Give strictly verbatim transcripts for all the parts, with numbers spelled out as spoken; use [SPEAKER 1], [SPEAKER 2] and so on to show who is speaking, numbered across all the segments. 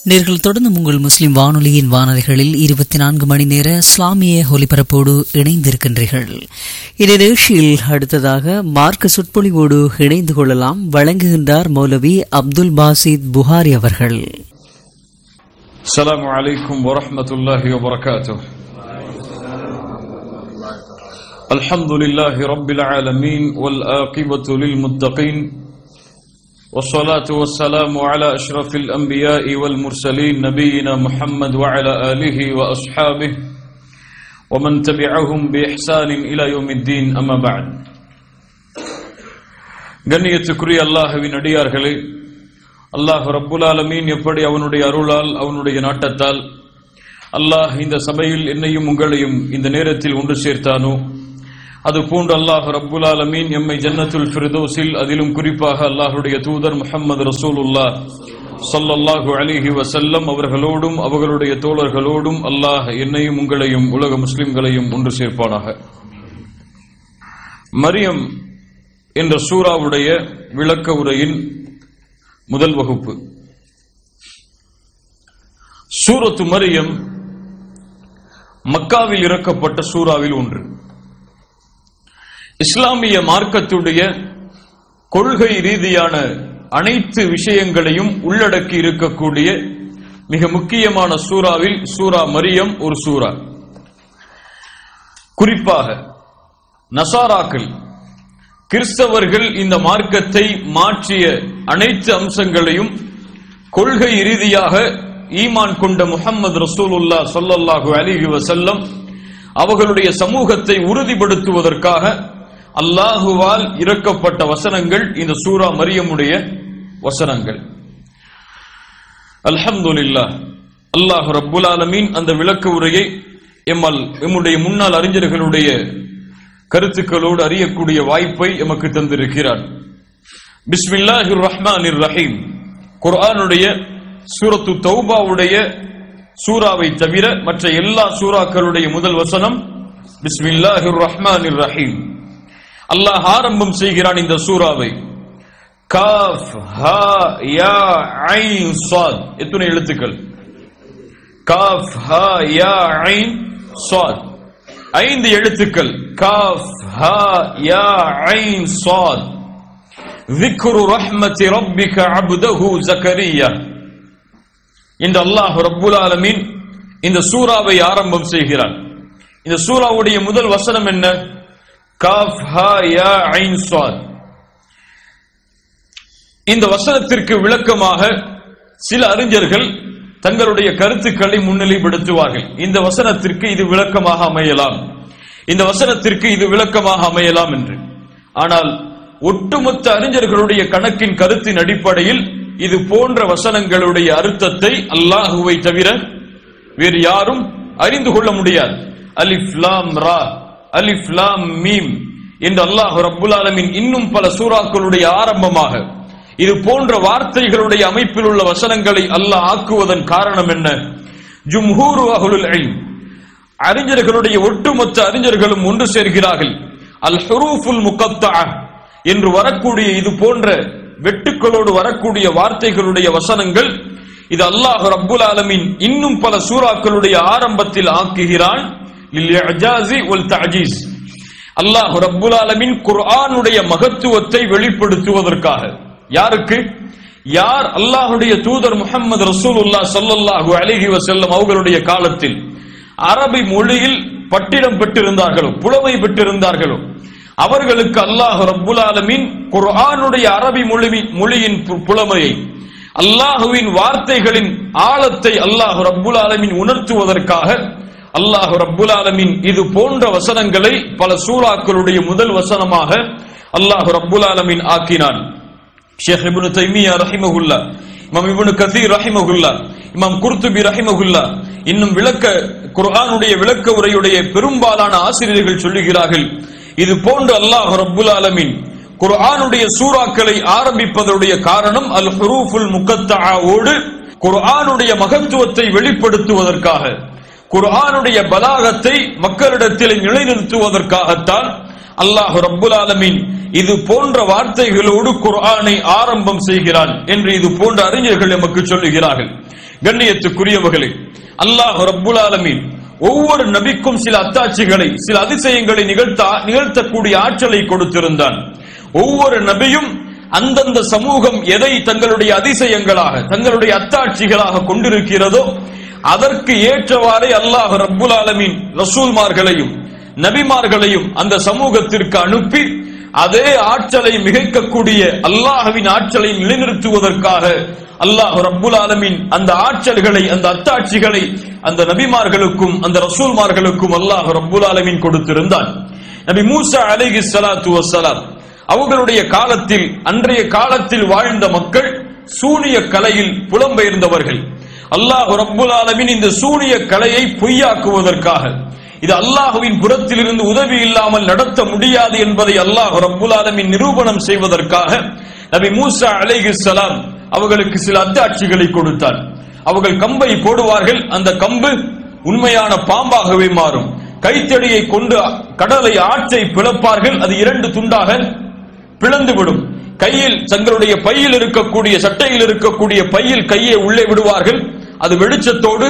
[SPEAKER 1] நேர்கள் தொடர்ந்து உங்கள் முஸ்லிம் வானொலியின் வானொலிகளில் இருபத்தி நான்கு மணி நேர இஸ்லாமிய ஒலிபரப்போடு இணைந்திருக்கின்றீர்கள். இந்நிகழ்ச்சியில் அடுத்ததாக மார்க்க சொற்பொழிவோடு இணைந்து கொள்ளலாம். வழங்குகின்றார் மௌலவி அப்துல் பாசித் புகாரி அவர்கள்.
[SPEAKER 2] அஸ்ஸலாமு அலைக்கும் வரஹ்மத்துல்லாஹி வபரகாத்துஹு. அல்ஹம்துலில்லாஹி ரப்பில் ஆலமீன் வல் ஆகிபத்து லில் முத்தகீன் والصلاة والسلام على أشرف الأنبياء والمرسلين نبينا محمد وعلى آله وأصحابه ومن تبعهم بإحسان إلى يوم الدين أما بعد. கண்ணியத்துக்குரிய அல்லாஹ்வின் அடியார்களே, அல்லாஹ் ரப்புல் ஆலமீன் எப்படி அவனுடைய அருளால் அவனுடைய நாட்டத்தால் அல்லாஹ் இந்த சபையில் என்னையும் உங்களையும் இந்த நேரத்தில் ஒன்று சேர்த்தானோ, அது போன்று அல்லாஹ் ரப்புல் ஆலமீன் எம்மை ஜன்னத்துல் ஃபிர்தௌஸில், அதிலும் குறிப்பாக அல்லாஹ்வுடைய தூதர் முஹம்மது ரசூலுல்லாஹ் ஸல்லல்லாஹு அலைஹி வஸல்லம் அவர்களோடும் அவர்களுடைய தோழர்களோடும் அல்லாஹ் என்னையும் உங்களையும் உலக முஸ்லிம்களையும் ஒன்று சேர்ப்பானாக. மரியம் என்ற சூராவுடைய விளக்க உரையின் முதல் வகுப்பு. சூரத்து மரியம் மக்காவில் இறக்கப்பட்ட சூறாவில் ஒன்று. இஸ்லாமிய மார்க்கத்துடைய கொள்கை ரீதியான அனைத்து விஷயங்களையும் உள்ளடக்கி இருக்கக்கூடிய மிக முக்கியமான சூறாவில் சூரா மரியம் ஒரு சூறா. குறிப்பாக நசாராக்கள், கிறிஸ்தவர்கள் இந்த மார்க்கத்தை மாற்றிய அனைத்து அம்சங்களையும் கொள்கை ரீதியாக ஈமான் கொண்ட முஹம்மது ரசூலுல்லாஹ் ஸல்லல்லாஹு அலைஹி வஸல்லம் அவர்களுடைய சமூகத்தை உறுதிப்படுத்துவதற்காக அல்லாஹுவால் இறக்கப்பட்ட வசனங்கள் இந்த சூரா மரியமுடைய வசனங்கள். அல்ஹம்துலில்லாஹ், அல்லாஹ் ரப்புல் ஆலமீன் அந்த விளக்க உரையை எம்மால் எம்முடைய முன்னாள் அறிஞர்களுடைய கருத்துக்களோடு அறியக்கூடிய வாய்ப்பை எமக்கு தந்திருக்கிறார். பிஸ்மில்லாஹிர் ரஹ்மானிர் ரஹீம். குர்ஆனுடைய சூரத்து தௌபாவுடைய சூராவை தவிர மற்ற எல்லா சூறாக்களுடைய முதல் வசனம் பிஸ்மில்லாஹிர் ரஹ்மானிர் ரஹீம். அல்லாஹ் ஆரம்பம் செய்கிறான் இந்த சூராவை. காஃப் ஹா யா ஐன் ஸாத். எத்தனை எழுத்துக்கள்? காஃப் ஹா யா ஐன் ஸாத். ஐந்து எழுத்துக்கள். காஃப் ஹா யா ஐன் ஸாத். ذِكْرُ رَحْمَةِ رَبِّكَ عَبْدَهُ زَكَرِيَّا. இந்த அல்லாஹ் ரப்புல் ஆலமீன் இந்த சூராவை ஆரம்பம் செய்கிறான். இந்த சூராவுடைய முதல் வசனம் என்ன? காஃப் ஹா யா ஐன் ஸாத். இந்த வசனத்திற்கு விளக்கமாக சில அறிஞர்கள் தங்களுடைய கருத்துக்களை முன்னிலைப்படுத்துவார்கள். இந்த வசனத்திற்கு இது விளக்கமாக அமையலாம், இந்த வசனத்திற்கு இது விளக்கமாக அமையலாம் என்று. ஆனால் ஒட்டுமொத்த அறிஞர்களுடைய கணக்கின் கருத்தின் அடிப்படையில் இது போன்ற வசனங்களுடைய அர்த்தத்தை அல்லாஹுவை தவிர வேறு யாரும் அறிந்து கொள்ள முடியாது. அலிஃப் லாம் ரா, அலிஃப் லாம் மீம் என்று அல்லாஹ் ரப்புல் ஆலமீன் இன்னும் பல சூறாக்களுடைய ஆரம்பமாக இது போன்ற வார்த்தைகளுடைய அமைப்பில் உள்ள வசனங்களை அல்லாஹ் ஆக்குவதன் காரணம் என்ன? ஜும்ஹூரு அஹ்லுல் இல்ம், அறிஞர்களுடைய ஒட்டுமொத்த அறிஞர்களும் ஒன்று சேர்கிறார்கள். அல் ஹுரூஃபுல் முகத்தஅ என்று வரக்கூடிய இது போன்ற வெட்டுக்களோடு வரக்கூடிய வார்த்தைகளுடைய வசனங்கள் இது அல்லாஹ் ரப்புல் ஆலமீன் இன்னும் பல சூறாக்களுடைய ஆரம்பத்தில் ஆக்குகிறான். லில் இஜாஸி வல் தஅஜீஸ். அல்லாஹ் ரப்புல் ஆலமீன் குர்ஆனுடைய மகத்துவத்தை வெளிப்படுத்துவதற்காக. யாருக்கு? யார் அல்லாஹ்வுடைய தூதர் முஹம்மது ரசூலுல்லாஹ் ஸல்லல்லாஹு அலைஹி வஸல்லம் அவர்களுடைய காலத்தில் அரபி மொழியில் பட்டிடம் பெற்றிருந்தார்களோ, புலமை பெற்றிருந்தார்களோ, அவர்களுக்கு அல்லாஹ் ரப்புல் ஆலமீன் குர்ஆனுடைய அரபி மொழி மொழியின் புலமையை, அல்லாஹுவின் வார்த்தைகளின் ஆழத்தை அல்லாஹ் ரப்புல் ஆலமீன் உணர்த்துவதற்காக அல்லாஹ் ரப்புல் ஆலமீன் இது போன்ற வசனங்களை பல சூறாக்களுடைய முதல் வசனமாக அல்லாஹ் ரப்புல் ஆலமீன் ஆக்கினான். ஷேக் இப்னு தைமியா ரஹிமஹுல்லாஹ், இமாம் இப்னு கஸீர் ரஹிமஹுல்லாஹ், இமாம் குர்துபி ரஹிமஹுல்லாஹ், இன்னும் விளக்க குர்ஆனுடைய விளக்க உரையுடைய பெரும்பாலான ஆசிரியர்கள் சொல்லுகிறார்கள், இது போன்று அல்லாஹ் ரப்புல் ஆலமீன் குர்ஆனுடைய சூறாக்களை ஆரம்பிப்பதனுடைய காரணம் அல் ஹுரூஃபுல் முகத்தஆவோடு குர்ஆனுடைய மகத்துவத்தை வெளிப்படுத்துவதற்காக, குர்ஆனுடைய பலாகத்தை மக்களிடத்தில் நிலைநிறுத்துவதற்காகத்தான் அல்லாஹ் ரப்புல் ஆலமீன் இது போன்ற வார்த்தைகளோடு குர்ஆனை ஆரம்பம் செய்கிறான் என்று இது போன்ற அறிஞர்கள் நமக்கு சொல்லுகிறார்கள். கண்ணியத்துக்குரியவர்களே, அல்லாஹ் ரப்புல் ஆலமீன் ஒவ்வொரு நபிக்கும் சில அத்தாட்சிகளை, சில அதிசயங்களை நிகழ்த்தா நிகழ்த்தக்கூடிய ஆற்றலை கொடுத்திருந்தான். ஒவ்வொரு நபியும் அந்தந்த சமூகம் எதை தங்களுடைய அதிசயங்களாக, தங்களுடைய அத்தாட்சிகளாக கொண்டிருக்கிறதோ அதற்கு ஏற்றவாறே அல்லாஹ் ரப்புல் ஆலமீன் ரசூல்மார்களையும் நபிமார்களையும் அந்த சமூகத்திற்கு அனுப்பி அதே ஆற்றலை மிகைக்கக்கூடிய அல்லாஹ்வின் ஆற்றலை நிலைநிறுத்துவதற்காக அல்லாஹ் ரப்புல் ஆலமீன் அந்த ஆற்றல்களை, அந்த அத்தாட்சிகளை அந்த நபிமார்களுக்கும் அந்த ரசூல்மார்களுக்கும் அல்லாஹ் ரப்புல் ஆலமீன் கொடுத்திருந்தான். நபி மூசா அலைஹி ஸலாத்து வஸ்ஸலாம் அவர்களுடைய காலத்தில், அன்றைய காலத்தில் வாழ்ந்த மக்கள் சூனிய கலையில் புலம்பெயர்ந்தவர்கள். அல்லாஹ் ரப்புல் ஆலமீன் இந்த சூனிய கலையை பொய்யாக்குவதற்காக, இது அல்லாஹ்வின் புறத்திலிருந்து உதவி இல்லாமல் நடத்த முடியாது என்பதை அல்லாஹ் ரப்புல் ஆலமீன் நிரூபணம் செய்வதற்காக நபி மூசா அலைஹிஸ்ஸலாம் அவர்களுக்கு சில அத்தாட்சிகளை கொடுத்தார். அவர்கள் கம்பை போடுவார்கள், அந்த கம்பு உண்மையான பாம்பாகவே மாறும். கைத்தடியை கொண்டு கடலை ஆற்றை பிளப்பார்கள், அது இரண்டு துண்டாக பிளந்துவிடும். கையில், தங்களுடைய பையில் இருக்கக்கூடிய, சட்டையில் இருக்கக்கூடிய பையில் கையை உள்ளே விடுவார்கள், அது வெளிச்சத்தோடு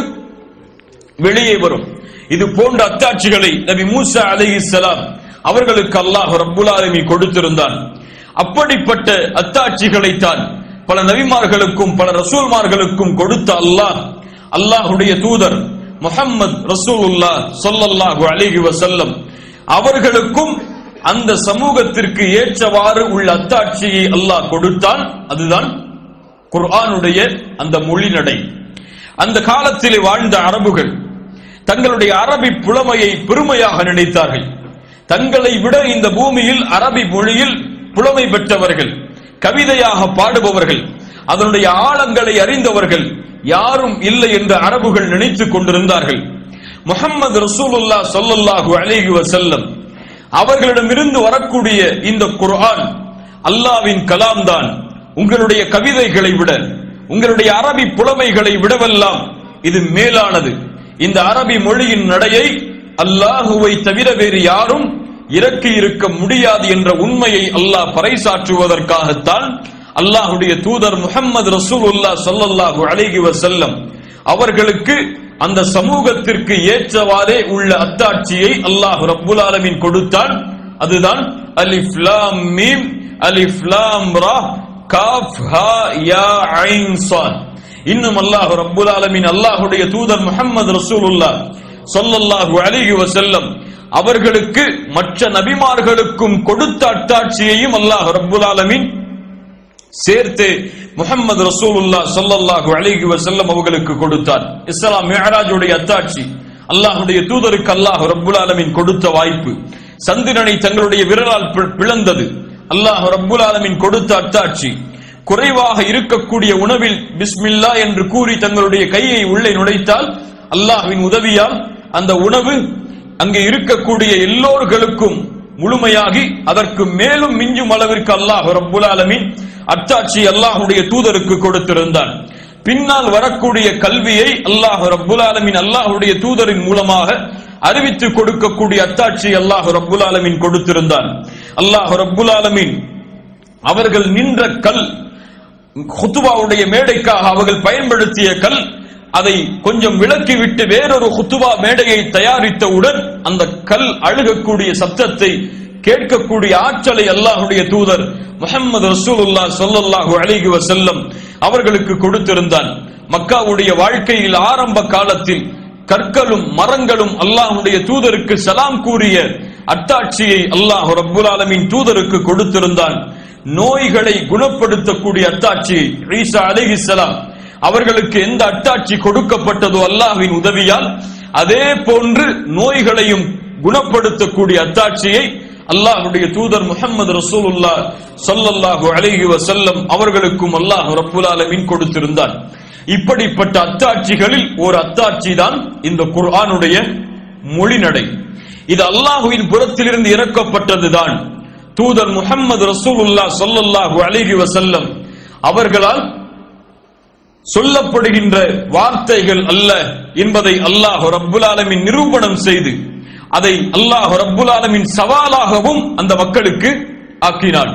[SPEAKER 2] வெளியே வரும். இது போன்ற அத்தாட்சிகளை நபி மூசா அலைஹிஸ்ஸலாம் அவர்களுக்கு அல்லாஹ் ரப்புல் ஆலமீன் கொடுத்திருந்தான். அப்படிப்பட்ட அத்தாட்சிகளை தான் பல நபிமார்களுக்கும் பல ரசூல்மார்களுக்கும் கொடுத்த அல்லாஹ், அல்லாஹ்வுடைய தூதர் முஹம்மது ரசூலுல்லாஹ் ஸல்லல்லாஹு அலைஹி வஸல்லம் அவர்களுக்கும் அந்த சமூகத்திற்கு ஏற்றவாறு உள்ள அத்தாட்சியை அல்லாஹ் கொடுத்தான். அதுதான் குர்ஆனுடைய அந்த மொழிநடை. அந்த காலத்திலே வாழ்ந்த அரபுகள் தங்களுடைய அரபி புலமையை பெருமையாக நினைத்தார்கள். தங்களை விட இந்த பூமியில் அரபி மொழியில் புலமை பெற்றவர்கள், கவிதையாக பாடுபவர்கள், அதனுடைய ஆழங்களை அறிந்தவர்கள் யாரும் இல்லை என்று அரபுகள் நினைத்துக் கொண்டிருந்தார்கள். முஹம்மது ரசூலுல்லாஹ் ஸல்லல்லாஹு அலைஹி வஸல்லம் அவர்களிடமிருந்து வரக்கூடிய இந்த குர்ஆன் அல்லாஹ்வின் கலாம் தான். உங்களுடைய கவிதைகளை விட, உங்களுடைய அரபி புலமைகளை விடவெல்லாம் இது மேலானது. இந்த அரபி மொழியின் நடையை அல்லாஹுவை தவிர வேறு யாரும் இறக்கி இருக்க முடியாது என்ற உண்மையை அல்லாஹ் பறைசாற்றுவதற்காகத்தான் அல்லாஹ்வுடைய தூதர் முஹம்மது ரசூலுல்லாஹ் ஸல்லல்லாஹு அலைஹி வஸல்லம் அவர்களுக்கு அந்த சமூகத்திற்கு ஏற்றவாறே உள்ள அத்தாட்சியை அல்லாஹ் ரப்புல் ஆலமீன் கொடுத்தான். அதுதான் அலிஃப் லாம் மீம் அலிஃப் லாம் ரா காஃப் ஹா யா ஐன் ஸாத். இன்னும் அல்லாஹ் ரப்புல் ஆலமீன் அல்லாஹ்வுடைய தூதர் முஹம்மது ரசூலுல்லாஹ் ஸல்லல்லாஹு அலைஹி வஸல்லம் அவர்களுக்கு மற்ற நபிமார்களுக்கும் கொடுத்த அத்தாட்சியையும் அல்லாஹ் ரப்புல் ஆலமீன் சேர்த்து முஹம்மது ரசூலுல்லாஹ் ஸல்லல்லாஹு அலைஹி வஸல்லம் அவர்களுக்கு கொடுத்தார். இஸ்ரா மிஅராஜுடைய அத்தாட்சி அல்லாஹ்வுடைய தூதருக்கு அல்லாஹ் ரப்புல் ஆலமீன் கொடுத்த வாய்ப்பு. சந்திரனை தங்களுடைய விரலால் பிளந்தது அல்லாஹ் ரப்புல் ஆலமீன் கொடுத்த அத்தாட்சி. குறைவாக இருக்கக்கூடிய உணவில் பிஸ்மில்லா என்று கூறி தங்களுடைய கையை உள்ளே நுழைத்தால் அல்லாஹ்வின் உதவியால் அந்த உணவு அங்கே இருக்கக்கூடிய எல்லோர்களுக்கும் முழுமையாகி அதற்கு மேலும் மிஞ்சும் அளவிற்கு அல்லாஹ் ரப்புல் ஆலமீன் அத்தாட்சி அல்லாஹ்வுடைய தூதருக்கு கொடுத்திருந்தான். பின்னால் வரக்கூடிய கல்வியை அல்லாஹ் ரப்புல் ஆலமீன் அல்லாஹ்வுடைய தூதரின் மூலமாக அறிவித்து கொடுக்கக்கூடிய அத்தாட்சி அல்லாஹ் ரப்புல் ஆலமீன் கொடுத்திருந்தான். அல்லாஹ் ரப்புல் ஆலமீன் அவர்கள் நின்ற கல், குத்துபாவுடைய மேடைக்காக அவர்கள் பயன்படுத்திய கல், அதை கொஞ்சம் விலக்கிவிட்டு வேறொரு குத்துபா மேடையை தயாரித்தவுடன் அந்த கல் அழுகக்கூடிய சப்தத்தை கேட்கக்கூடிய ஆற்றலை அல்லாஹ்வுடைய தூதர் முஹம்மது ரசூலுல்லாஹ் ஸல்லல்லாஹு அலைஹி வஸல்லம் அவர்களுக்கு கொடுத்திருந்தான். மக்காவுடைய வாழ்க்கையில் ஆரம்ப காலத்தில் கற்களும் மரங்களும் அல்லாஹ்வுடைய தூதருக்கு சலாம் கூறிய அத்தாட்சியை அல்லாஹ் ரப்புல் ஆலமீன் தூதருக்கு கொடுத்திருந்தான். நோய்களை குணப்படுத்தக்கூடிய அத்தாட்சியை ஈசா அலைஹிஸ்ஸலாம் அவர்களுக்கு எந்த அத்தாட்சி கொடுக்கப்பட்டதோ அல்லாஹ்வின் உதவியால் அதே போன்று நோய்களையும் குணப்படுத்தக்கூடிய அத்தாட்சியை அல்லாஹ்வுடைய தூதர் முஹம்மது ரசூலுல்லாஹ் ஸல்லல்லாஹு அலைஹி வஸல்லம் அவர்களுக்கும் அல்லாஹ் ரப்புல் ஆலமீன் கொடுத்திருந்தான். இப்படிப்பட்ட அத்தாட்சிகளில் ஒரு அத்தாட்சி தான் இந்த குர்ஆனுடைய மொழிநடை. இது அல்லாஹ்வின் புறத்திலிருந்து இறக்கப்பட்டதுதான். தூதர் முஹம்மது ரசூலுல்லாஹ் ஸல்லல்லாஹு அலைஹி வஸல்லம் அவர்களால் சொல்லப்படுகின்ற வார்த்தைகள் அல்ல என்பதை அல்லாஹ் ரப்புல் ஆலமீன் நிரூபணம் செய்து அதை அல்லாஹ் ரப்புல் ஆலமீன் சவாலாகவும் அந்த மக்களுக்கு ஆக்கினான்.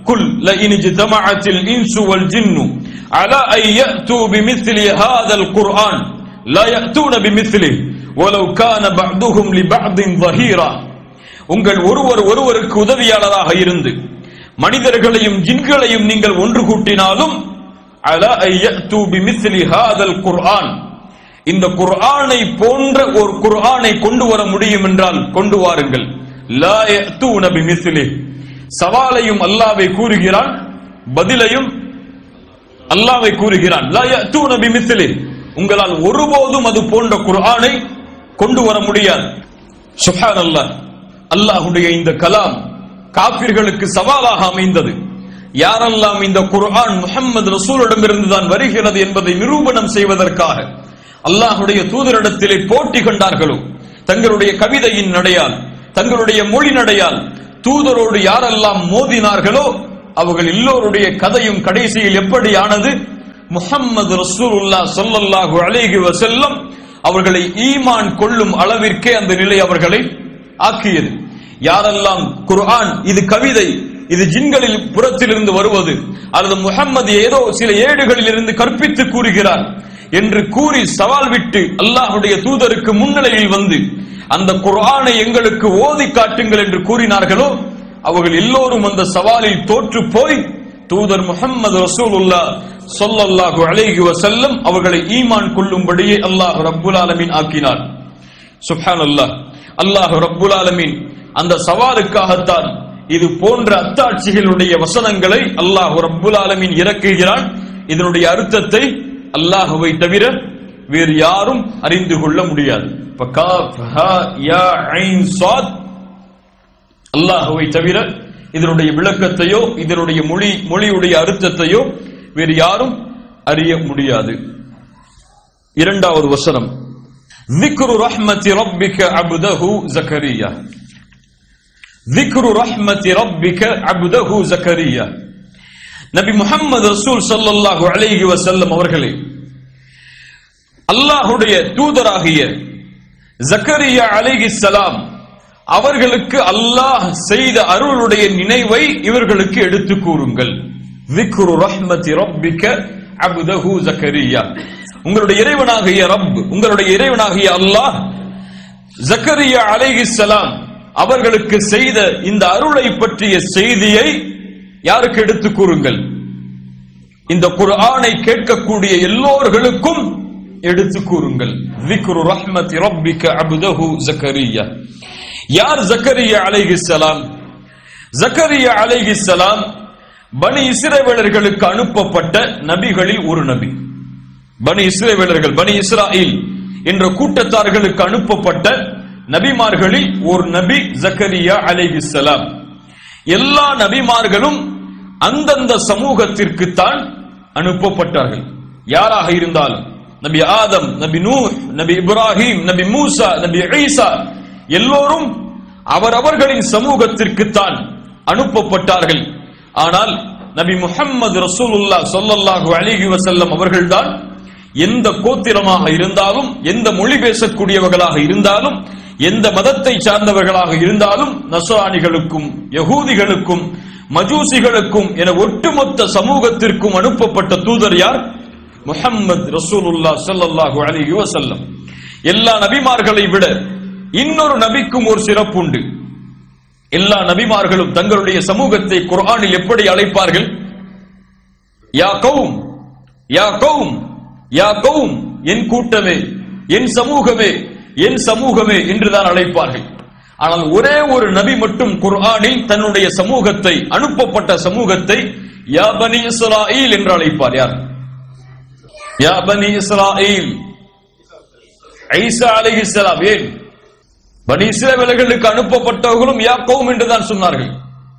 [SPEAKER 2] குல் லஇன் ஜதமஅத்தில் இன்சு வல் ஜின்னு அலா அன் யஅது பிமிஸ்லி ஹாதல் குர்ஆன் லா யஅதூன பிமிஸ்லிஹி வலவ் கான பஅதுஹும் லிபஅதின் ظهيرا. உங்கள் ஒருவர் ஒருவருக்கு உதவியாளராக இருந்து மனிதர்களையும் ஜின்களையும் நீங்கள் ஒன்று கூட்டினாலும் அலா அன் யஅது பிமிஸ்லி ஹாதல் குர்ஆன், இந்த குர்ஆனை போன்ற ஒரு குர்ஆனை கொண்டு வர முடியும் என்றால் கொண்டு வாருங்கள். லா யஅதூன பிமிஸ்லிஹி, சவாலையும் அல்லாஹ்வை கூறுகிறான், பதிலையும் அல்லாஹ்வை கூறுகிறான். லா யஅதூன பிமிஸ்லிஹி, உங்களால் ஒருபோதும் அது போன்ற குர்ஆனை கொண்டு வர முடியாது. சுப்ஹானல்லாஹ், அல்லாஹ்வுடைய இந்த கலாம் காபிர்களுக்கு சவாலாக அமைந்தது. யாரெல்லாம் இந்த குர்ஆன் முஹம்மது ரசூலிடமிருந்து தான் வருகிறது என்பதை நிரூபணம் செய்வதற்காக அல்லாஹ்வுடைய தூதரிடத்திலே போட்டி கண்டார்களோ, தங்களுடைய கவிதையின் நடையால், தங்களுடைய மொழி நடையால் தூதரோடு யாரெல்லாம் மோதினார்களோ அவர்கள் எல்லோருடைய கதையும் கடைசியில் எப்படி ஆனது? முஹம்மது ரசூலுல்லாஹ் ஸல்லல்லாஹு அலைஹி வஸல்லம் அவர்களை ஈமான் கொள்ளும் அளவிற்கே அந்த நிலை அவர்களை ஆக்கியது. யாரெல்லாம் குர்ஆன் இது கவிதை, இது ஜின்களில் புறத்திலிருந்து வருவது, அல்லது முஹம்மது ஏதோ சில ஏடுகளில் இருந்து கற்பித்து கூறுகிறார் என்று கூறி சவால் விட்டு அல்லாஹ்வுடைய தூதருக்கு முன்னிலையில் வந்து அந்த குர்ஆனை எங்களுக்கு ஓதி காட்டுங்கள் என்று கூறினார்களோ அவர்கள் எல்லோரும் அந்த சவாலில் தோற்று போய் தூதர் முஹம்மது ரசூலுல்லாஹ் ஸல்லல்லாஹு அலைஹி வஸல்லம் அவர்களை ஈமான் கொள்ளும்படியே அல்லாஹ் ரப்புல் ஆலமீன் ஆக்கினார். சுப்ஹானல்லாஹ், அல்லாஹ் ரப்புல் ஆலமீன் அந்த சவாலுக்காகத்தான் இது போன்ற அத்தாட்சிகளுடைய வசனங்களை அல்லாஹ் ரப்புல் ஆலமீன் இறக்குகிறான். இதனுடைய அர்த்தத்தை அல்லாஹ்வை தவிர வேறு யாரும் அறிந்து கொள்ள முடியாது. அல்லாஹ்வை தவிர இதனுடைய விளக்கத்தையோ இதனுடைய மொழி மொழியுடைய அர்த்தத்தையோ வேறு யாரும் அறிய முடியாது. இரண்டாவது வசனம், ذِكْرُ رَحْمَةِ رَبِّكَ عَبْدَهُ زَكَرِيَّا. ذِكْرُ رَحْمَةِ رَبِّكَ عَبْدَهُ زَكَرِيَّا. நபி முஹம்மது ரசூல் ஸல்லல்லாஹு அலைஹி வஸல்லம் அவர்களே, அல்லாஹ்வுடைய தூதராகிய ஜக்கரியா அலைஹிஸ்ஸலாம் அவர்களுக்கு அல்லாஹ் செய்த அருளுடைய நினைவை இவர்களுக்கு எடுத்து கூறுங்கள். ذِكْرُ رَحْمَةِ رَبِّكَ عَبْدَهُ زَكَرِيَّا. உங்களுடைய இறைவனாகிய ரப், உங்களுடைய இறைவனாகிய அல்லாஹ் ஜக்கரியா அலைஹிஸ்ஸலாம் அவர்களுக்கு செய்த இந்த அருளை பற்றிய செய்தியை யாருக்கு எடுத்து கூறுங்கள்? இந்த குர்ஆனை கேட்கக்கூடிய எல்லோர்களுக்கும் எடுத்து கூறுங்கள். ذِكْرُ رَحْمَةِ رَبِّكَ عَبْدَهُ زَكَرِيَّا. யார் ஜக்கரியா அலைஹிஸ்ஸலாம்? ஜக்கரியா அலைஹிஸ்ஸலாம் பனி இஸ்ரவேலர்களுக்கு அனுப்பப்பட்ட நபிகளில் ஒரு நபி. பனி இஸ்ரவேலர்கள், பனி இஸ்ராயில் என்ற கூட்டத்தார்களுக்கு அனுப்பப்பட்ட நபிமார்களில் ஒரு நபி ஜக்கரியா அலைஹிஸ்ஸலாம். எல்லா நபிமார்களும் அந்தந்த சமூகத்திற்கு தான் அனுப்பப்பட்டார்கள். யாராக இருந்தாலும், நபி ஆதம், நபி நூஹ், நபி இப்ராஹிம், நபி மூசா, நபி ஈசா எல்லோரும் அவரவர்களின் சமூகத்திற்கு தான் அனுப்பப்பட்டார்கள். ஆனால் நபி முஹம்மது ரசூலுல்லாஹ் ஸல்லல்லாஹு அலைஹி வஸல்லம் அவர்கள்தான் எந்த கோத்திரமாக இருந்தாலும், எந்த மொழி பேசக்கூடியவர்களாக இருந்தாலும், எந்த மதத்தை சார்ந்தவர்களாக இருந்தாலும், நஸ்ரானிகளுக்கும் யகூதிகளுக்கும் மஜூசிகளுக்கும் என ஒட்டுமொத்த சமூகத்திற்கும் அனுப்பப்பட்ட தூதர் யார்? முஹம்மது ரசூலுல்லாஹ் ஸல்லல்லாஹு அலைஹி வஸல்லம். எல்லா நபிமார்களை விட இன்னொரு நபிக்கும் ஒரு சிறப்பு உண்டு. எல்லா நபிமார்களும் தங்களுடைய சமூகத்தை குர்ஆனில் எப்படி அழைப்பார்கள்? யா கௌம், யா கௌம், யா கௌம், என் கூட்டமே, என் சமூகமே, என் சமூகமே என்றுதான் அழைப்பார்கள். ஆனால் ஒரே ஒரு நபி மட்டும் குர்ஆனில் தன்னுடைய சமூகத்தை, அனுப்பப்பட்ட சமூகத்தை யா பனி இஸ்ராயில் என்று அழைப்பார். யார்? யா பனி இஸ்ராயில், ஈசா அலைஹிஸ்ஸலாம். ஏன்? பனி இஸ்ரவேலர்களுக்கு அனுப்பப்பட்டவர்களும் யா கௌம் என்றுதான் சொன்னார்கள்.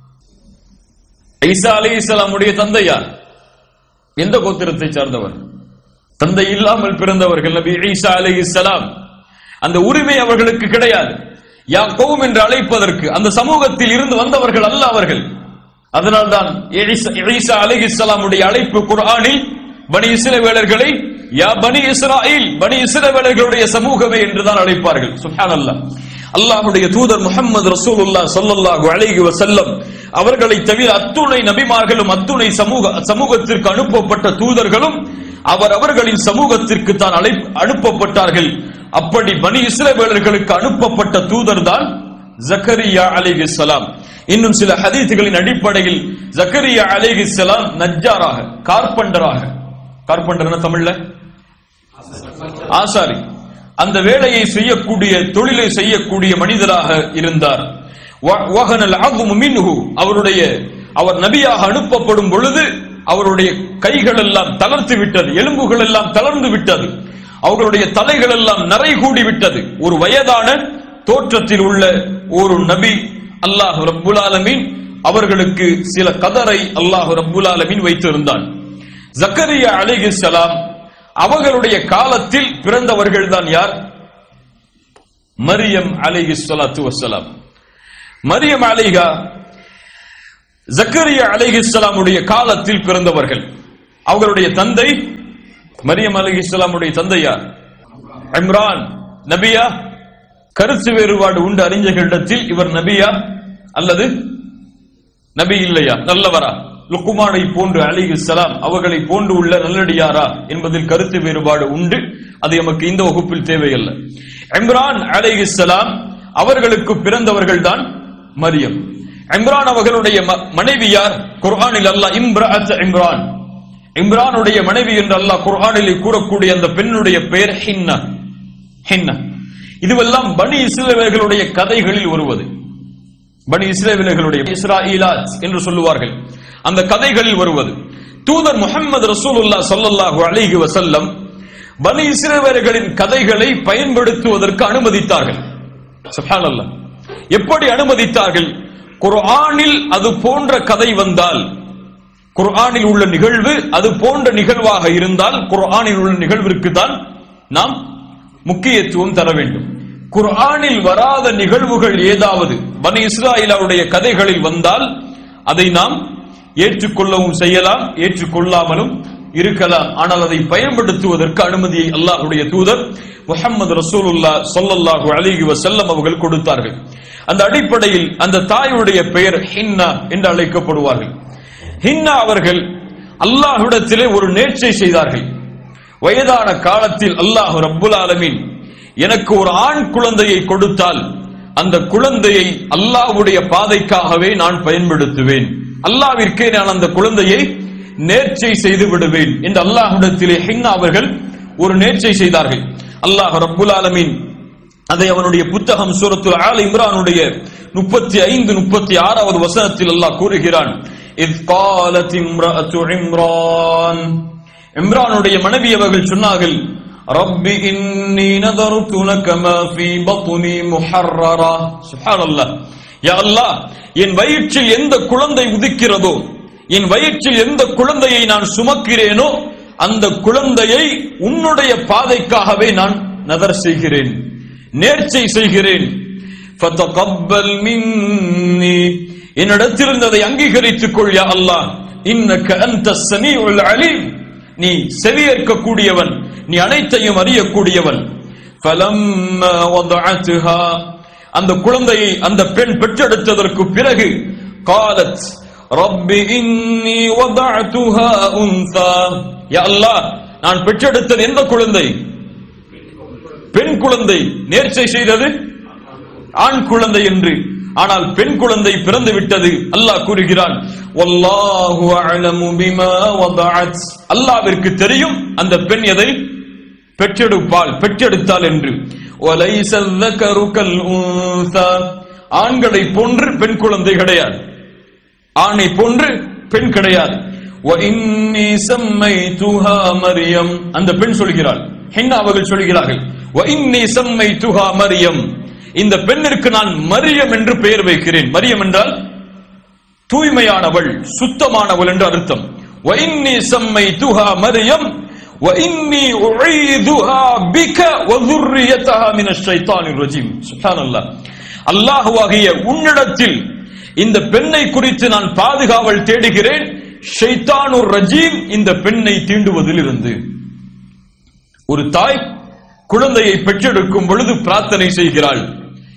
[SPEAKER 2] ஈசா அலைஹிஸ்ஸலாமுடைய தந்தை யார்? எந்த கோத்திரத்தை சார்ந்தவர்? தந்தை இல்லாமல் பிறந்தவர்கள் நபி ஈசா அலைஹிஸ்ஸலாம். அந்த உரிமை அவர்களுக்கு கிடையாது. யா கௌம் என்று அழைப்பதற்கு அந்த சமூகத்தில் இருந்து வந்தவர்கள் அல்ல அவர்கள். அதனால்தான் ஈசா அலைஹிஸ்ஸலாமுடைய அழைப்பு குர்ஆனில் பனி இஸ்ரவேலர்களை யா பனி இஸ்ராயில், பனி இஸ்ரவேலர்களுடைய சமூகமே என்றுதான் அழைப்பார்கள். சுப்ஹானல்லாஹ். அல்லாஹ்வுடைய தூதர் முஹம்மது ரசூலுல்லாஹ் ஸல்லல்லாஹு அலைஹி வஸல்லம் அவர்களை தவிர அத்துணை நபிமார்களும் அத்துணை சமூக சமூகத்திற்கு அனுப்பப்பட்ட தூதர்களும் அவர் அவர்களின் சமூகத்திற்கு தான் அனுப்பப்பட்டார்கள். அப்படி பனி இஸ்ரவேலர்களுக்கு அனுப்பப்பட்ட தூதர் தான் ஜக்கரியா அலைஹிஸ்ஸலாம். இன்னும் சில ஹதீஸ்களின் அடிப்படையில் ஜக்கரியா அலைஹிஸ்ஸலாம் நஜ்ஜாராக, கார்பெண்டராக, கார்பெண்டர்னா தமிழ்ல ஆசாரி, அந்த வேலையை செய்யக்கூடிய தொழிலை செய்யக்கூடிய மனிதராக இருந்தார். அவருடைய அவர் நபியாக அனுப்பப்படும் பொழுது அவருடைய கைகள் எல்லாம் தளர்த்து விட்டது, எலும்புகள் எல்லாம் தளர்ந்து விட்டது, அவர்களுடைய தலைகள் எல்லாம் நரை கூடி விட்டது. ஒரு வயதான தோற்றத்தில் உள்ள ஒரு நபி அல்லாஹ் ரப்புல் ஆலமீன் அவர்களுக்கு சில கதரை அல்லாஹ் ரப்புல் ஆலமீன் வைத்திருந்தான். ஜக்கரியா அலைஹிஸ்ஸலாம் அவர்களுடைய காலத்தில் பிறந்தவர்கள் தான் யார்? மரியம் அலைஹிஸ்ஸலாத்து வஸ்ஸலாம். மரியம் அலைஹா ஜக்கரியா அலைஹிஸ்ஸலாமுடைய காலத்தில் பிறந்தவர்கள். அவர்களுடைய தந்தை மரியம் அலைஹிஸ்ஸலாமுடைய தந்தை யார்? இம்ரான். நபியா? கருத்து வேறுபாடு உண்டு அறிஞர்களிடத்தில். இவர் நபியா அல்லது நபி இல்லையா, நல்லவரா? லுக்மானை போன்று அலைஹிஸ்ஸலாம் அவர்களை போன்று உள்ள நல்லடியாரா என்பதில் கருத்து வேறுபாடு உண்டு. அது நமக்கு இந்த வகுப்பில் தேவையல்ல. இம்ரான் அலைஹிஸ்ஸலாம் அவர்களுக்கு பிறந்தவர்கள் தான் மரியம். இம்ரான் அவர்களுடைய மனைவி யார்? குர்ஆனில் அல்லாஹ் இம்ரஅத் இம்ரான், இம்ரானுடைய மனைவி என்று அல்லாஹ் குர்ஆனில் கூறக்கூடிய அந்த பெண்ணுடைய பெயர் ஹின்னா. ஹின்னா இதுவெல்லாம் பனி இஸ்ரவேலர்களுடைய கதைகளில் வருவது. பனி இஸ்ரவேலர்களுடைய இஸ்ராஈலாத் என்று சொல்லுவார்கள், அந்த கதைகளில் வருவது. தூதர் முஹம்மது ரசூலுல்லாஹ் ஸல்லல்லாஹு அலைஹி வஸல்லம் பனி இஸ்ரவேலர்களின் கதைகளை பயன்படுத்துவதற்கு அனுமதித்தார்கள். சுப்ஹானல்லாஹ். எப்படி அனுமதித்தார்கள்? குர்ஆனில் அது போன்ற கதை வந்தால், குர்ஆனில் உள்ள நிகழ்வு அது போன்ற நிகழ்வாக இருந்தால் குர்ஆனில் உள்ள நிகழ்விற்கு தான் நாம் முக்கியத்துவம் தர வேண்டும். குர்ஆனில் வராத நிகழ்வுகள் ஏதாவது பனி இஸ்ராயீலுடைய கதைகளில் வந்தால் அதை நாம் ஏற்றுக்கொள்ளவும் செய்யலாம், ஏற்றுக்கொள்ளாமலும் இருக்கலாம். ஆனால் அதை பயன்படுத்துவதற்கு அனுமதியை அல்லாஹ்வுடைய தூதர் முஹம்மது ரசூலுல்லாஹ் ஸல்லல்லாஹு அலைஹி வஸல்லம் அவர்கள் கொடுத்தார்கள். அந்த அடிப்படையில் அந்த தாயுடைய பெயர் ஹின்னா என்று அழைக்கப்படுவார்கள். ஹின்னா அவர்கள் அல்லாஹ்விடத்திலே ஒரு நேர்ச்சை செய்தார்கள். வயதான காலத்தில் அல்லாஹ் ரப்புல் ஆலமீன் எனக்கு ஒரு ஆண் குழந்தையை கொடுத்தால் அந்த குழந்தையை அல்லாஹ்வுடைய பாதைக்காகவே நான் பயன்படுத்துவேன், அல்லாஹ்விற்கே நான் அந்த குழந்தையை நேர்ச்சை செய்து விடுவேன் என்று அல்லாஹ்விடத்திலே ஹின்னா அவர்கள் ஒரு நேர்ச்சை செய்தார்கள். அல்லாஹ் ரப்புல் ஆலமீன் அதை அவனுடைய புத்தகம் சூரத்துல் ஆல் இம்ரானுடைய முப்பத்தி ஐந்து முப்பத்தி ஆறாவது வசனத்தில் அல்லாஹ் கூறுகிறான், இத் காலத் இம்ரஅத்து இம்ரான், இம்ரானுடைய மனைவி அவர்கள் சொன்னார்கள், ரப்பி இன்னி நதர்து லக மா ஃபீ பத்னி முஹர்ரரா. சுப்ஹானல்லாஹ். யா அல்லாஹ், என் வயிற்றில் எந்த குழந்தை உதிக்கிறதோ, என் வயிற்றில் எந்த குழந்தையை நான் சுமக்கிறேனோ அந்த குழந்தையை உன்னுடைய பாதைக்காகவே நான் நதர் செய்கிறேன், நேர்ச்சை செய்கிறேன். ஃபதகப்பல் மின்னி, என்னிடத்திலிருந்து அதை அங்கீகரித்துக் கொள் யா அல்லாஹ். இன்னக அன்தஸ் ஸமீஉல் அலீம், நீ செவியேற்கக்கூடியவன், நீ அனைத்தையும் அறியக்கூடியவன். ஃபலம்மா வதஅத்ஹா, அந்த குழந்தையை அந்த பெண் பெற்றெடுத்ததற்கு பிறகு காலத் ரப்பி இன்னி வதஅதுஹா உன்ஸா, யா அல்லாஹ், நான் பெற்றெடுத்தது எந்த குழந்தை? பெண் குழந்தை. நேர்ச்சை செய்தது ஆண் குழந்தை என்று. ஆனால் பெண் குழந்தை பிறந்து விட்டது. அல்லாஹ் கூறுகிறான், வல்லாஹு அஅலமு பிமா வதஅத், அல்லாஹ்விற்கு தெரியும் அந்த பெண் எதை பெற்றெடுப்பாள், பெற்றெடுத்தாள் என்று. வலைஸ ذكر كالانثى, ஆண்களை போன்று பெண் குழந்தை கிடையாது, ஆணை போன்று பெண் கிடையாது. واني سميتها مريم, அந்த பெண் சொல்கிறாள், ஹின்னா அவர்கள் சொல்கிறார்கள், واني سميتها مريم, இந்த பெண்ணிற்கு நான் மரியம் என்று பெயர் வைக்கிறேன். மரியம் என்றால் தூய்மையானவள், சுத்தமானவள் என்று அர்த்தம். واني سميتها مريم واني اعيذها بك وذريتها من الشيطان الرجيم. சுப்ஹானல்லாஹ். அல்லாஹ்வாகிய உன்னிடத்தில் இந்த பெண்ணை குறித்து நான் பாதுகாவல் தேடுகிறேன், ஷைத்தானுர் ரஜீம் இந்த பெண்ணை தீண்டுவதில் இருந்து. ஒரு தாய் குழந்தையை பெற்றெடுக்கும் பொழுது பிரார்த்தனை செய்கிறாள்,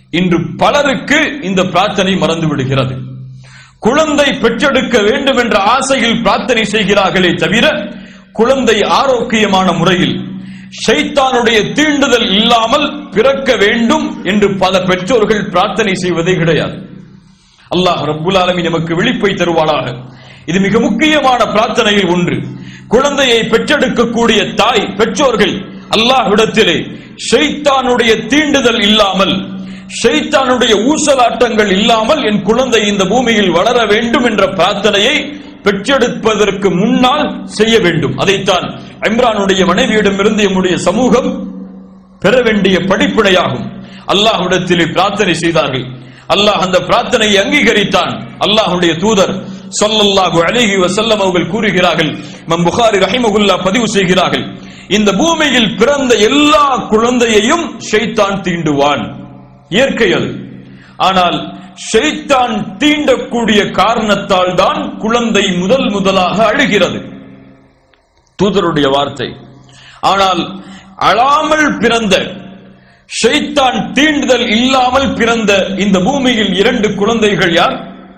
[SPEAKER 2] இன்று பலருக்கு இந்த பிரார்த்தனை மறந்து விடுகிறது. குழந்தை பெற்றெடுக்க வேண்டும் என்ற ஆசையில் பிரார்த்தனை செய்கிறார்களே தவிர குழந்தை ஆரோக்கியமான முறையில் ஷைத்தானுடைய தீண்டுதல் இல்லாமல் பிறக்க வேண்டும் என்று பல பெற்றோர்கள் பிரார்த்தனை செய்வதே கிடையாது. அல்லாஹ் ரப்புல் ஆலமீன் நமக்கு விழிப்பை தருவானாக. இது மிக முக்கியமான பிரார்த்தனையில் ஒன்று. குழந்தையை பெற்றெடுக்கக்கூடிய தாய் பெற்றோர்கள் அல்லாஹ்விடத்திலே ஷைத்தானுடைய தீண்டுதல் இல்லாமல், ஷைத்தானுடைய ஊசலாட்டங்கள் இல்லாமல் என் குழந்தை இந்த பூமியில் வளர வேண்டும் என்ற பிரார்த்தனையை பெற்றெடுப்பதற்கு முன்னால் செய்ய வேண்டும். அதைத்தான் இம்ரானுடைய மனைவியிடமிருந்து நம்முடைய சமூகம் பெற வேண்டிய படிப்பினையாகும். அல்லாஹ்விடத்திலே பிரார்த்தனை செய்தார்கள். அல்லாஹ் அந்த பிரார்த்தனையை அங்கீகரித்தான். அல்லாஹ்வுடைய தூதர் ஸல்லல்லாஹு அலைஹி வஸல்லம் அவர்கள் கூறுகிறார்கள், இமாம் புகாரி ரஹிமஹுல்லாஹ் பதிவு செய்கிறார்கள், இந்த பூமியில் பிறந்த எல்லா குழந்தையையும் ஷைத்தான் தீண்டுவான். இயற்கை அது. ஆனால் ஷைத்தான் தீண்டக்கூடிய காரணத்தால் தான் குழந்தை முதல் முதலாக அழுகிறது. தூதருடைய வார்த்தை. ஆனால் அழாமல் பிறந்த, ஷைத்தான் தீண்டுதல் இல்லாமல் பிறந்த இந்த பூமியில் இரண்டு குழந்தைகள் யார்?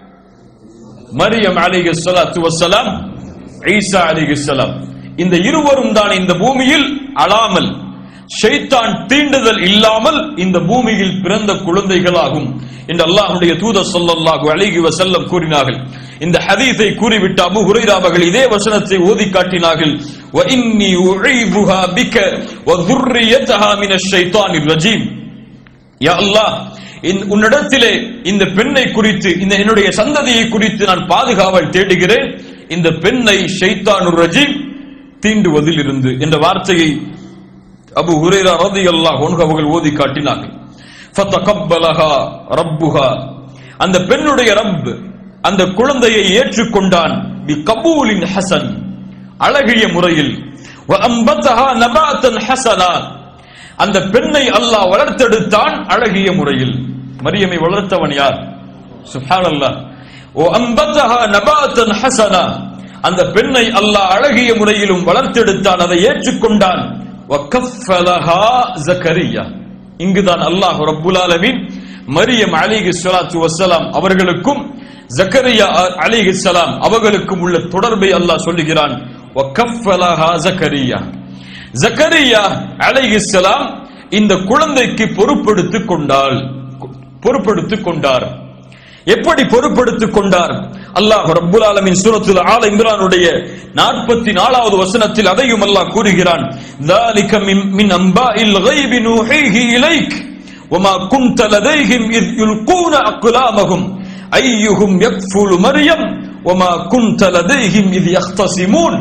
[SPEAKER 2] மரியம் அலைஹிஸ்ஸலாத்து வஸ்ஸலாம், ஈசா அலைஹிஸ்ஸலாம். இந்த இருவரும் தான் இந்த பூமியில் அழாமல், ஷைத்தான் தீண்டுதல் இல்லாமல் இந்த பூமியில் பிறந்த குழந்தைகளாகும் என்று அல்லாஹ்வுடைய தூதர் ஸல்லல்லாஹு அலைஹி வஸல்லம் கூறினார்கள். இந்த ஹதீஸை கூறிவிட்டு அபூ ஹுரைரா அவர்கள் இதே வசனத்தை ஓதி காட்டினார்கள். வ இன்னி உஈதுஹா பிக வ ذُرِّيَّتَهَا மின ஷைத்தானிர் ரஜீம். யா அல்லாஹ், உன்னிடத்திலே இந்த பெண்ணை குறித்து, இந்த என்னுடைய சந்ததியை குறித்து நான் பாதுகாவல் தேடுகிறேன், இந்த பெண்ணை ஷைத்தானுர் ரஜீம் தீண்டுவதில் இருந்து என்ற வார்த்தையை அபூ ஹுரைரா ரலியல்லாஹு அன்ஹு அவர்கள் ஓதி காட்டினார்கள். ஃபதகப்பலஹா ரப்புஹா, அந்த பெண்ணுடைய ரப் அந்த குழந்தையை ஏற்றுக்கொண்டான். பி கபூலின் ஹசன், அழகிய முறையில். வ அம்பதஹா நபாத்தன் ஹஸனா, அந்த பெண்ணை அல்லாஹ் வளர்த்தெடுத்தான் அழகிய முறையில். மரியமை வளர்த்தவன் யார்? சுப்ஹானல்லாஹ். வ அம்பதஹா நபாத்தன் ஹஸனா, அந்த பெண்ணை அல்லாஹ் அழகிய முறையிலும் வளர்த்தெடுத்தான், அதை ஏற்றுக்கொண்டான். வ கஃபலஹா ஜக்கரியா, இங்குதான் அல்லாஹ் ரப்புல் ஆலமீன் மரியம் அலைஹிஸ்ஸலாத்து வஸ்ஸலாம் அவர்களுக்கும் ஜக்கரியா அலைஹிஸ்ஸலாம் அவர்களுக்கும் உள்ள தொடர்பை அல்லாஹ் சொல்லுகிறான். வ கஃபலஹா ஜக்கரியா, ஜக்கரியா அலைஹிஸ்ஸலாம் இந்த குழந்தைக்கு பொறுப்பெடுத்துக் கொண்டாள், பொறுப்பெடுத்துக் கொண்டார். எப்படி பொறுப்பெடுத்துக் கொண்டார்? அல்லாஹ் ரப்புல் ஆலமீன் சூரத்துல் ஆல இம்ரானுடைய நாற்பத்தி நான்காவது வசனத்தில் அதையும் அல்லாஹ் கூறுகிறான். ذَلِكَ مِنْ أَنْبَاءِ الْغَيْبِ نُوحِيهِ إِلَيْكَ وَمَا كُنْتَ لَدَيْهِمْ إِذْ يُلْقُونَ أَقْلَامَهُمْ أَيُّهُمْ يَكْفُلُ مَرْيَمَ وَمَا كُنْتَ لَدَيْهِمْ إِذْ يَخْتَصِمُونَ.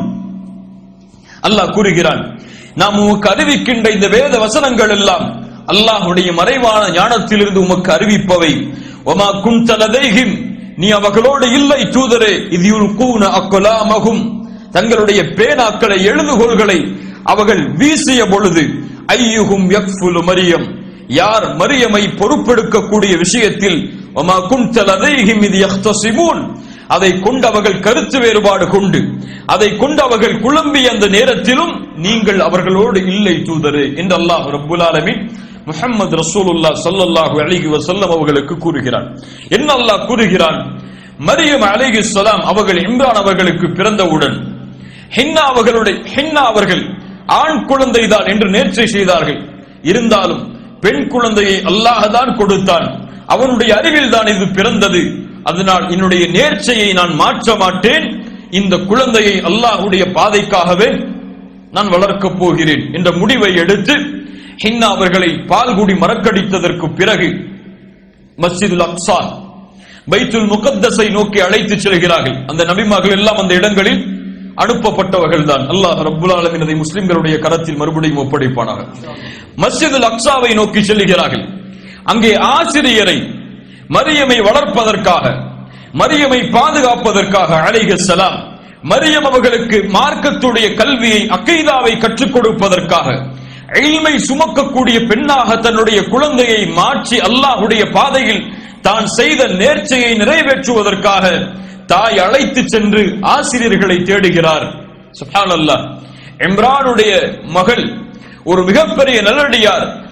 [SPEAKER 2] அல்லாஹ் கூறுகிறான், நாம் உமக்கு அறிவிக்கின்ற இந்த வேத வசனங்கள் எல்லாம் அல்லாஹ்வுடைய மறைவான ஞானத்திலிருந்து உமக்கு அறிவிப்பவை. வமா குன்த லதைஹிம், நீ அவர்களோடு இல்லை தூதரே. இத் யுல்கூன அக்லாமஹும், தங்களுடைய பேனாக்களை, எழுதுகோள்களை அவர்கள் வீசிய பொழுது, ஐயுஹும் யக்ஃபுலு மரியம், யார் மரியமை பொறுப்பெடுக்கக்கூடிய விஷயத்தில், வமா குன்த லதைஹிம் இத் யக்தஸிமூன், அதை கொண்டு அவர்கள் கருத்து வேறுபாடு கொண்டு, அதை கொண்டு அவர்கள் குழம்பிய அந்த நேரத்திலும் நீங்கள் அவர்களோடு இல்லை தூதரே என்று அல்லாஹ் ரப்புல் ஆலமீன் முஹம்மது ரசூலுல்லாஹ் ஸல்லல்லாஹு அலைஹி வஸல்லம் அவர்களுக்கு கூறுகிறான். என்ன அல்லாஹ் கூறுகிறான்? மரியம் அலைஹிஸ்ஸலாம் அவர்கள் இம்ரான் அவர்களுக்கு பிறந்தவுடன் ஹின்னா அவர்களுடைய ஹின்னா அவர்கள் ஆண் குழந்தை தான் என்று நேர்ச்சை செய்தார்கள். இருந்தாலும் பெண் குழந்தையை அல்லாஹ் தான் கொடுத்தான், அவனுடைய அறிவில் தான் இது பிறந்தது, அதனால் என்னுடைய நேர்ச்சையை நான் மாற்ற மாட்டேன், இந்த குழந்தையை அல்லாஹ்வுடைய பாதைக்காகவே நான் வளர்க்கப் போகிறேன் என்ற முடிவை எடுத்து ஹின்னா அவர்களை பால்குடி மறக்கடித்ததற்கு பிறகு மஸ்ஜிதுல் அக்ஸா, பைத்துல் முகத்தஸை நோக்கி அழைத்து செல்கிறார்கள். அந்த நபிமார்கள் எல்லாம் அந்த இடங்களில் அனுப்பப்பட்டவர்கள் தான். அல்லாஹ் ரப்புல் ஆலமீன் அதை முஸ்லிம்களுடைய கரத்தில் மறுபடியும் ஒப்படைப்பானாக. மஸ்ஜிதுல் அக்ஸாவை நோக்கி செல்கிறார்கள். அங்கே ஆசிரியரை, மரியமை வளர்ப்பதற்காக, மரியமை பாதுகாப்பதற்காக அலைஹிஸ்ஸலாம், மரியம் அவர்களுக்கு மார்க்கத்துடைய கல்வியை, அகீதாவை கற்றுக் கொடுப்பதற்காக, இல்மை சுமக்கக்கூடிய பெண்ணாக தன்னுடைய குழந்தையை மாற்றி அல்லாஹ்வுடைய பாதையில் தான் செய்த நேர்ச்சையை நிறைவேற்றுவதற்காக தாய் அழைத்து சென்று ஆசிரியர்களை தேடுகிறார். சுப்ஹானல்லாஹ். இம்ரானுடைய மகள் ஒரு மிகப்பெரிய நல்லடியார்,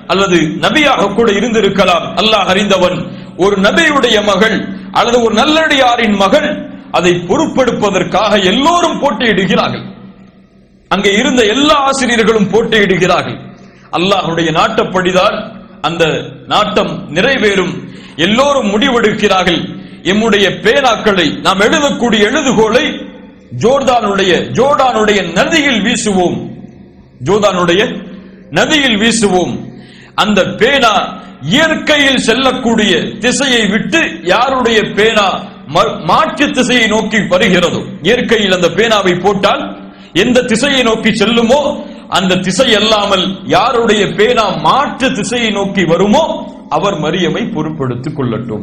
[SPEAKER 2] அல்லது நபியாக கூட இருந்திருக்கலாம், அல்லாஹ் அறிந்தவன். ஒரு நபியுடைய மகள் அல்லது ஒரு நல்லடியாரின் மகள், அதை பொறுப்பெடுப்பதற்காக எல்லோரும் போட்டியிடுகிறார்கள். அங்கே இருந்த எல்லா ஆசிரியர்களும் போட்டியிடுகிறார்கள். அல்லாஹ்வுடைய நாட்டப்படிதான் அந்த நாட்டம் நிறைவேறும். எல்லோரும் முடிவெடுக்கிறார்கள், எம்முடைய பேனாக்களை, நாம் எழுதக்கூடிய எழுதுகோலை ஜோர்தானுடைய ஜோர்டானுடைய நதியில் வீசுவோம், ஜோர்தானுடைய நதியில் வீசுவோம். அந்த பேனா இயற்கையில் செல்லக்கூடிய திசையை விட்டு யாருடைய பேனா மாற்று திசையை நோக்கி வருகிறதோ, இயற்கையில் அந்த பேனாவை போட்டால் எந்த திசையை நோக்கி செல்லுமோ அந்த திசை அல்லாமல் யாருடைய பேனா மாற்று திசையை நோக்கி வருமோ அவர் மரியமை பொறுப்பெடுத்துக் கொள்ளட்டும்.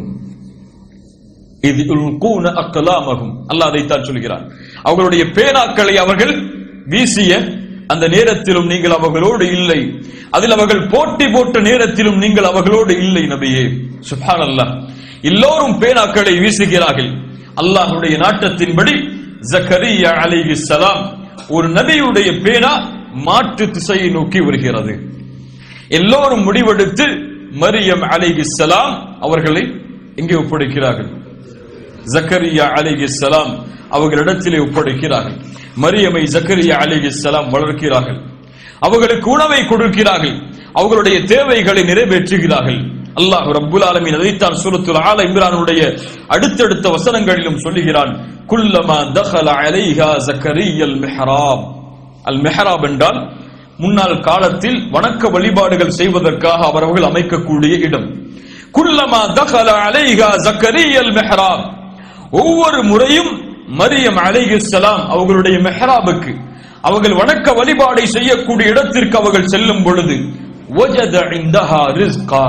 [SPEAKER 2] இது அக்கலாமகும், அல்லாஹ் அதைத்தான் சொல்கிறார். அவர்களுடைய பேனாக்களை அவர்கள் வீசிய அந்த நேரத்திலும் நீங்கள் அவர்களோடு இல்லை, அதில் அவர்கள் போட்டி போட்ட நேரத்திலும் நீங்கள் அவர்களோடு இல்லை நபியே. சுப்ஹானல்லாஹ். எல்லோரும் பேனாக்களை வீசுகிறார்கள். அல்லாஹ்வுடைய நாட்டத்தின்படி ஜக்கரியா அலைஹிஸ்ஸலாம் ஒரு நபியுடைய பேனா மாற்று திசையை நோக்கி வருகிறது. எல்லோரும் முடிவெடுத்து மரியம் அலைஹிஸ்ஸலாம் அவர்களை எங்கே ஒப்படைக்கிறார்கள்? ஜக்கரியா அலைஹிஸ்ஸலாம் அவர்களிடத்திலே ஒப்படைக்கிறார்கள். மரியமை ஜக்கரியா அலைஹிஸ்ஸலாம் வளர்க்கிறார்கள். அவர்களுக்கு உணவை கொடுக்கிறார்கள். அவர்களுடைய தேவைகளை நிறைவேற்றுகிறார்கள். அல்லாஹ் ரப்புல் ஆலமீன் அதைத்தான் சூரத்துல் ஆல இம்ரானுடைய அடுத்தடுத்த வசனங்களிலும் சொல்லுகிறான். குல்லமா தഖல அலைஹா ஜக்கரியால் மிஹ்ராப். அல் மிஹ்ராப் என்றால் முன்னாள் காலத்தில் வணக்க வழிபாடுகள் செய்வதற்காக அவர்கள் அமைக்கக்கூடிய இடம். குல்லமா தഖல அலைஹா ஜக்கரியால் மிஹ்ராப். ஒவ்வொரு முறையும் மரியம் அலைஹிஸ்ஸலாம் அவர்களுடைய மிஹ்ராபுக்கு, அவர்கள் வணக்க வழிபாடை செய்யக்கூடிய இடத்திற்கு அவர்கள் செல்லும் பொழுது வஜத இந்தஹா ரிஸ்கா,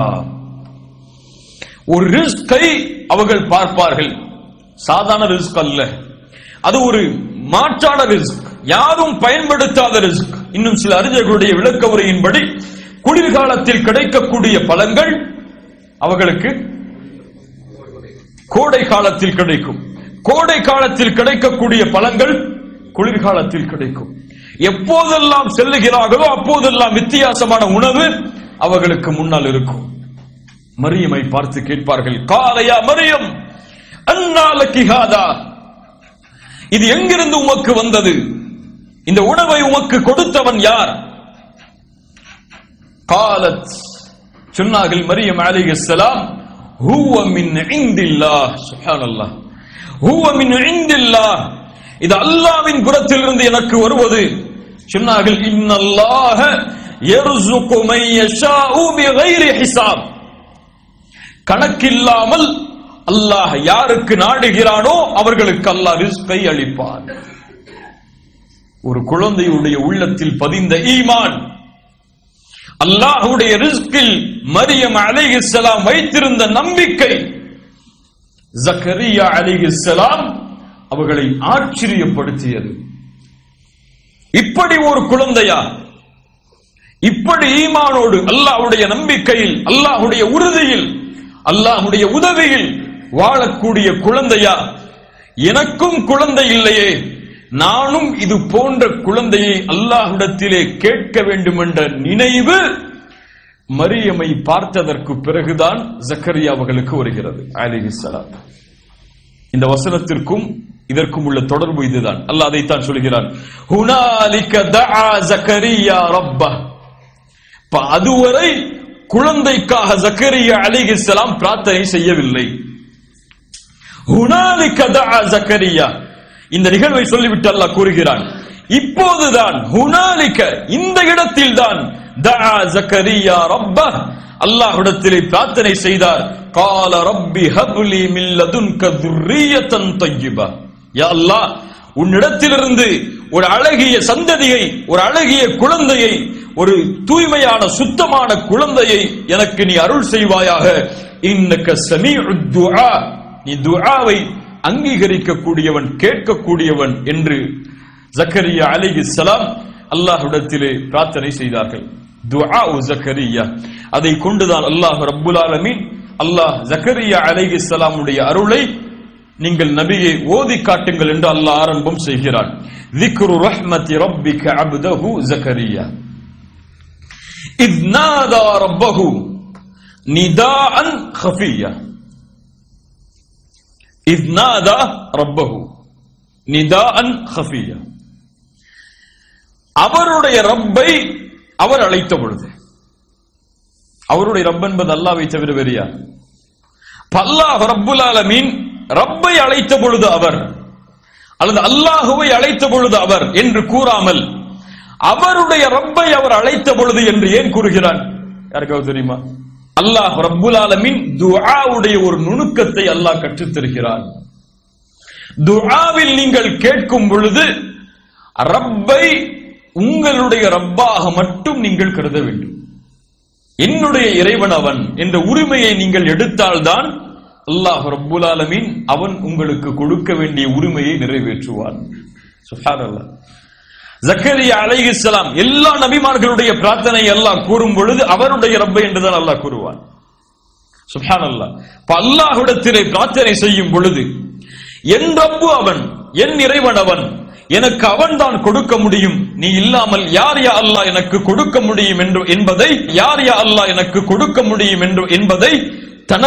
[SPEAKER 2] ஒரு ரிஸ்கை அவர்கள் பார்ப்பார்கள். சாதாரண ரிஸ்க் அல்ல, அது ஒரு மாற்றான ரிஸ்க், யாரும் பயன்படுத்தாத ரிஸ்க். இன்னும் சில அறிஞர்களுடைய விளக்க உரையின்படி குளிர்காலத்தில் கிடைக்கக்கூடிய பழங்கள் அவர்களுக்கு கோடை காலத்தில் கிடைக்கும், கோடை காலத்தில் கிடைக்கக்கூடிய பழங்கள் குளிர்காலத்தில் கிடைக்கும். எப்போதெல்லாம் செல்லுகிறார்களோ அப்போதெல்லாம் வித்தியாசமான உணவு அவர்களுக்கு முன்னால் இருக்கும். மரியமை பார்த்து கேட்பார்கள், காலையா மரியம் அன்னா லக்கி ஹாதா, இது எங்கிருந்து உமக்கு வந்தது? இந்த உணவை உமக்கு கொடுத்தவன் யார்? காலத், சொன்னார்கள் மரியம் அலைஹிஸ்ஸலாம், ஹுவ மின் இந்தில்லாஹ். சுப்ஹானல்லாஹ். ஹுவ மின் இந்தில்லாஹ், இது அல்லாஹ்வின் புறத்திலிருந்து எனக்கு வருவது. சொன்னார்கள், இன்னல்லாஹ யர்ஸுகு மன் யஷாஉ பிகைரி ஹிசாப், கணக்கில்லாமல் அல்லாஹ் யாருக்கு நாடுகிறானோ அவர்களுக்கு அல்லாஹ் ரிஸ்கை அளிப்பான். ஒரு குழந்தையுடைய உள்ளத்தில் பதிந்த ஈமான், அல்லாஹ்வுடைய ரிஸ்கில் மரியம் அலைஹிஸ்ஸலாம் வைத்திருந்த நம்பிக்கை, ஜக்கரியா அலைஹிஸ்ஸலாம் அவர்களை ஆச்சரியப்படுத்தியது. இப்படி ஒரு குழந்தையா, இப்படி ஈமானோடு அல்லாஹ்வுடைய நம்பிக்கையில், அல்லாஹ்வுடைய உறுதியில், அல்லாஹ்வுடைய உதவியில் வாழக்கூடிய குழந்தையா? எனக்கும் குழந்தை இல்லையே, நானும் இது போன்ற குழந்தையை அல்லாஹ்விடத்திலே கேட்க வேண்டும் என்ற நினைவு மரியமை பார்த்ததற்கு பிறகுதான் ஜக்கரியா அவர்களுக்கு வருகிறது அலைஹிஸ்ஸலாம். இந்த வசனத்திற்கும் இதற்கும் உள்ள தொடர்பு இதுதான். அல்லாஹ் அதைத்தான் சொல்கிறான், ஹுனாலிக தஆ ஜக்கரியா ரப்பஹ். அதுவரை குழந்தைக்காக ஜக்கரியா அலைஹிஸ்ஸலாம் பிரார்த்தனை செய்யவில்லை. ஹுனாலிக தஆ ஜக்கரியா, இந்த நிகழ்வை சொல்லிவிட்டு அல்லாஹ் கூறுகிறான், இப்போதுதான் ஹுனாலிக, இந்த இடத்தில் தான் தஆ ஜக்கரியா ரப்பஹ், அல்லாஹ்விடத்திலே பிரார்த்தனை செய்தார். கால ரப்பி ஹப்லி மின் லதுன்க துர்ரியத்தன் தய்யிபா. யா அல்லாஹ், உன்னிடத்திலிருந்து ஒரு அழகிய சந்ததியை, ஒரு அழகிய குழந்தையை, ஒரு தூய்மையான சுத்தமான குழந்தையை எனக்கு நீ அருள் செய்வாயாக. இன்னக ஸமீஉத் துஆ, நீ துஆவை அங்கீகரிக்கக்கூடியவன், கேட்கக்கூடியவன் என்று ஜக்கரியா அலைஹிஸ்ஸலாம் அல்லாஹ்விடத்திலே பிரார்த்தனை செய்தார்கள். துஆ ஜக்கரியா, அதை கொண்டுதான் அல்லாஹ் ரப்புல் ஆலமீன், அல்லாஹ் ஜக்கரியா அலைஹிஸ்ஸலாமுடைய அருளை நீங்கள் நபியை ஓதி காட்டுங்கள் என்று அல்லாஹ் ஆரம்பம் செய்கிறான். ذِكْرُ رَحْمَةِ رَبِّكَ عَبْدَهُ زَكَرِيَّا. இத் நாதா ரப்பஹு நிதாஅன் கஃபியா. இத் நாதா ரப்பஹு நிதாஅன் கஃபியா. அவருடைய ரப்பை அவர் அழைத்த பொழுது, அவருடைய ரப் என்பது அல்லாஹ்வை தவிர வேறு யார்? அல்லாஹ் ரப்புல் ஆலமீன் ரப்பை அழைத்த பொழுது அவர், அல்லது அல்லாஹுவை அழைத்த பொழுது அவர் என்று கூறாமல் அவருடைய ரப்பை அவர் அழைத்த பொழுது என்று ஏன் கூறுகிறான்? யாருக்காவது தெரியுமா? அல்லாஹ் ரப்புல் ஆலமீன் துஆவுடைய ஒரு நுணுக்கத்தை அல்லாஹ் கற்றுத் தருகிறார். துஆவில் நீங்கள் கேட்கும் பொழுது ரப்பை உங்களுடைய ரப்பாக மட்டும் நீங்கள் கருத வேண்டும். என்னுடைய இறைவன் அவன் என்ற உரிமையை நீங்கள் எடுத்தால்தான் அல்லாஹ் ரப்புல் ஆலமீன் அவன் உங்களுக்கு கொடுக்க வேண்டிய உரிமையை நிறைவேற்றுவான். சுப்ஹானல்லாஹ். ஜக்கரியா அலைஹிஸ்ஸலாம் எல்லா நபிமார்களுடைய பிரார்த்தனை அல்லாஹ் கூறும் பொழுது அவருடைய ரப்பை என்றுதான் அல்லாஹ் கூறுவான். சுப்ஹானல்லாஹ். அல்லாஹ்விடத்திலே பிரார்த்தனை செய்யும் பொழுது என் ரப்பு அவன், என் இறைவன் அவன், எனக்கு அவன் தான் கொடுக்க முடியும், நீ இல்லாமல் யார் யா அல்லாஹ் எனக்கு கொடுக்க முடியும் என்று என்பதை யார் யா அல்லாஹ் எனக்கு கொடுக்க முடியும் என்று என்பதை